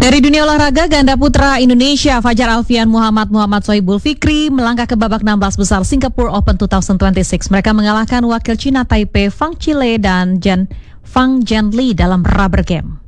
Dari dunia olahraga, ganda putra Indonesia Fajar Alfian Muhammad Sohibul Fikri melangkah ke babak 16 besar Singapore Open 2026. Mereka mengalahkan wakil Cina Taipei Fang Chile dan Fang Zhenli dalam rubber game.